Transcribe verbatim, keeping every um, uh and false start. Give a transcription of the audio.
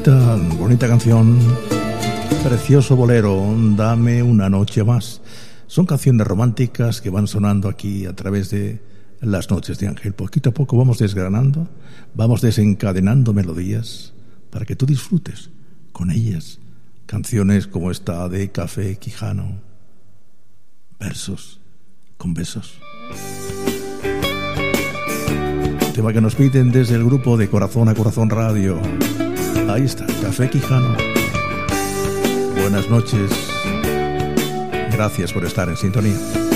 bonita, bonita canción, precioso bolero, Dame una noche más. Son canciones románticas que van sonando aquí a través de las noches de Ángel. Poquito a poco vamos desgranando, vamos desencadenando melodías para que tú disfrutes con ellas. Canciones como esta de Café Quijano, versos con besos. Tema que nos piden desde el grupo de Corazón a Corazón Radio. Ahí está, Café Quijano. Buenas noches. Gracias por estar en sintonía.